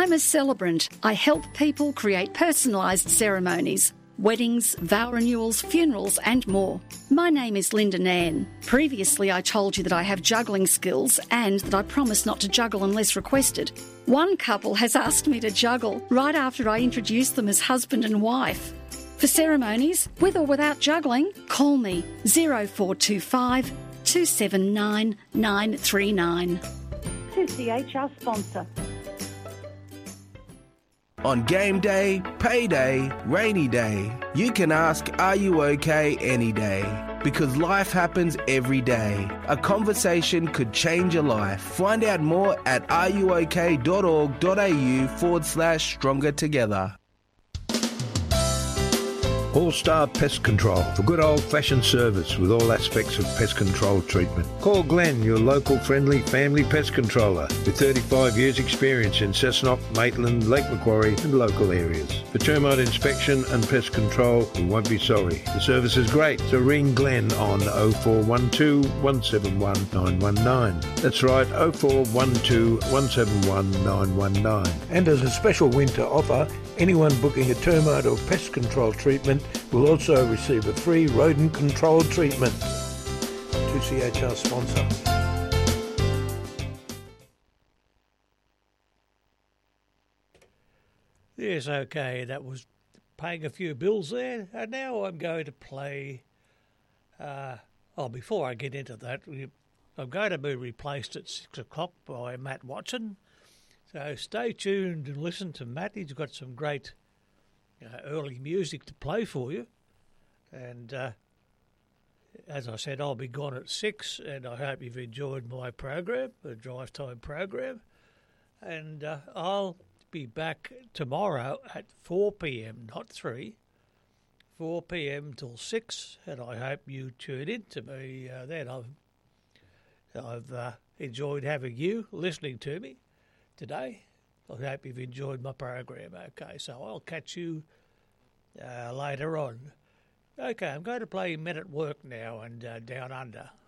I'm a celebrant. I help people create personalised ceremonies, weddings, vow renewals, funerals and more. My name is Linda Nairn. Previously I told you that I have juggling skills and that I promise not to juggle unless requested. One couple has asked me to juggle right after I introduced them as husband and wife. For ceremonies, with or without juggling, call me 0425 279 939. 2CHR sponsor. On game day, payday, rainy day, you can ask, are you okay any day? Because life happens every day. A conversation could change your life. Find out more at ruok.org.au/stronger together. All-Star Pest Control for good old-fashioned service with all aspects of pest control treatment. Call Glenn, your local friendly family pest controller with 35 years experience in Cessnock, Maitland, Lake Macquarie and local areas. For termite inspection and pest control, you won't be sorry. The service is great, so ring Glenn on 0412 171 919. That's right, 0412 171 919. And as a special winter offer, anyone booking a termite or pest control treatment will also receive a free rodent control treatment. 2CHR sponsor. Yes, okay, that was paying a few bills there. And now I'm going to play... before I get into that, I'm going to be replaced at 6 o'clock by Matt Watson. So stay tuned and listen to Matt. He's got some great early music to play for you. And as I said, I'll be gone at 6, and I hope you've enjoyed my program, the Drive Time program. And I'll be back tomorrow at 4 p.m, not 3, 4 p.m. till 6, and I hope you tune in to me then. I've enjoyed having you listening to me today. I hope you've enjoyed my program. Okay, so I'll catch you later on. Okay, I'm going to play Men at Work now and Down Under.